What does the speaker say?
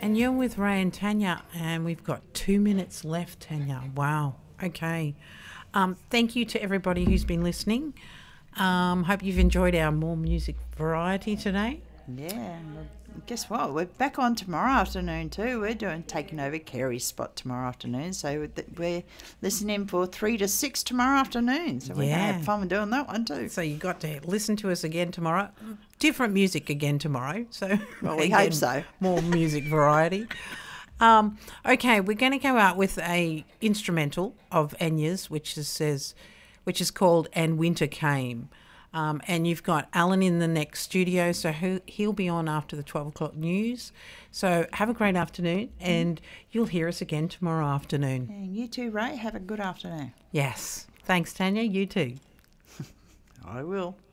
And you're with Ray and Tanya, and we've got 2 minutes left, Tanya. Wow. Okay. Thank you to everybody who's been listening. Hope you've enjoyed our more music variety today. Yeah. Well, guess what? We're back on tomorrow afternoon too. We're taking over Kerry's spot tomorrow afternoon. So we're listening for 3 to 6 tomorrow afternoon. So we're going to have fun doing that one too. So you got to listen to us again tomorrow. Different music again tomorrow. So well, we hope so. More music variety. Okay, we're going to go out with a instrumental of Enya's, which is called "And Winter Came." And you've got Alan in the next studio, so he'll be on after the 12 o'clock news. So have a great afternoon, and you'll hear us again tomorrow afternoon. And you too, Ray. Have a good afternoon. Yes. Thanks, Tanya. You too. I will.